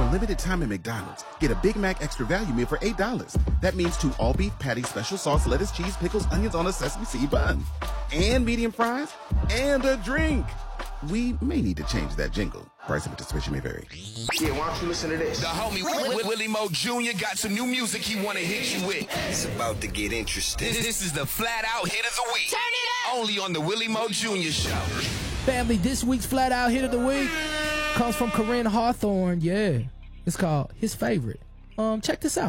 limited time at McDonald's, get a Big Mac extra value meal for $8. That means 2 all-beef patties, special sauce, lettuce, cheese, pickles, onions on a sesame seed bun. And medium fries. And a drink. We may need to change that jingle. Price and participation may vary. Yeah, why don't you listen to this? The homie Willie Mo Jr. got some new music he want to hit you with. It's about to get interesting. This is the Flat Out Hit of the Week. Turn it up! Only on the Willie Mo Jr. Show. Family, this week's Flat Out Hit of the Week comes from Corinne Hawthorne. Yeah, it's called His Favorite. Check this out.